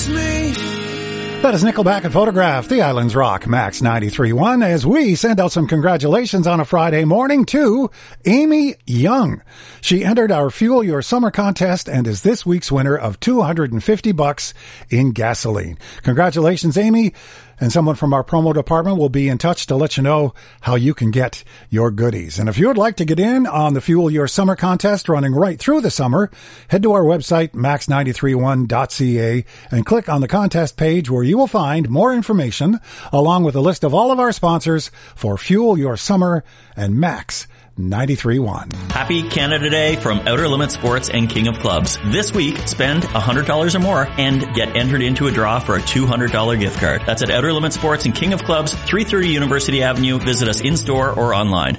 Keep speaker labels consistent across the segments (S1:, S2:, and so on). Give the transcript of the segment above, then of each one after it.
S1: miss me.
S2: That is Nickelback and Photograph, the Islands Rock, Max 93.1, as we send out some congratulations on a Friday morning to Amy Young. She entered our Fuel Your Summer contest and is this week's winner of $250 in gasoline. Congratulations, Amy. And someone from our promo department will be in touch to let you know how you can get your goodies. And if you would like to get in on the Fuel Your Summer contest running right through the summer, head to our website, max931.ca, and click on the contest page where you will find more information along with a list of all of our sponsors for Fuel Your Summer and Max 93.1.
S3: Happy Canada Day from Outer Limits Sports and King of Clubs. This week, spend $100 or more and get entered into a draw for a $200 gift card. That's at Outer Limits Sports and King of Clubs, 330 University Avenue. Visit us in-store or online.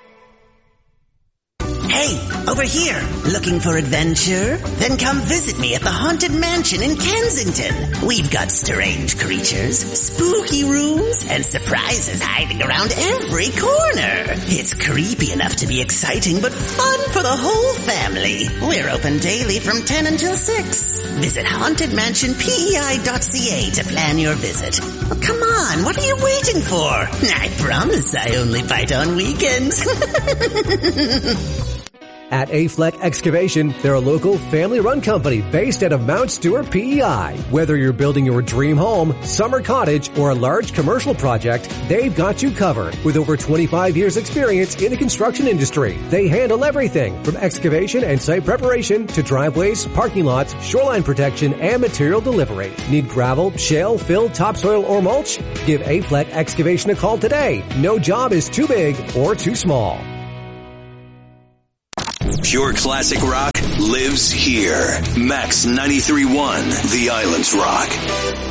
S4: Hey, over here. Looking for adventure? Then come visit me at the Haunted Mansion in Kensington. We've got strange creatures, spooky rooms, and surprises hiding around every corner. It's creepy enough to be exciting, but fun for the whole family. We're open daily from 10 until 6. Visit hauntedmansionpei.ca to plan your visit. Oh, come on, what are you waiting for? I promise I only bite on weekends.
S5: At A-Fleck Excavation, they're a local family-run company based out of Mount Stewart, PEI. Whether you're building your dream home, summer cottage, or a large commercial project, they've got you covered. With over 25 years experience in the construction industry, they handle everything from excavation and site preparation to driveways, parking lots, shoreline protection, and material delivery. Need gravel, shale, fill, topsoil, or mulch? Give A-Fleck Excavation a call today. No job is too big or too small.
S1: Pure classic rock lives here. Max 93.1, the Islands Rock.